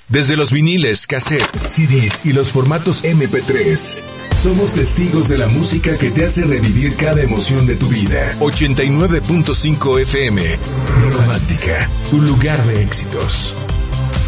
Desde los viniles, cassettes, CDs y los formatos MP3. Somos testigos de la música que te hace revivir cada emoción de tu vida. 89.5 FM. Romántica, tu lugar de éxitos.